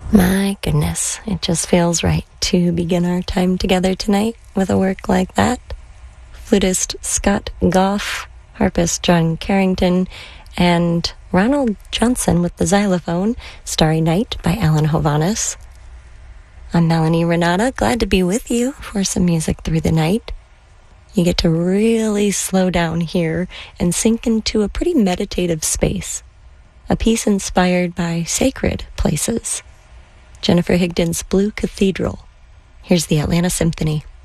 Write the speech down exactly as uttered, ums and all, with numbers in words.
My goodness, it just feels right to begin our time together tonight with a work like that. Flutist Scott Goff, harpist John Carrington, and Ronald Johnson with the xylophone, Starry Night by Alan Hovhaness. I'm Melanie Renata, glad to be with you for some music through the night. You get to really slow down here and sink into a pretty meditative space, a piece inspired by sacred places. Jennifer Higdon's Blue Cathedral. Here's the Atlanta Symphony.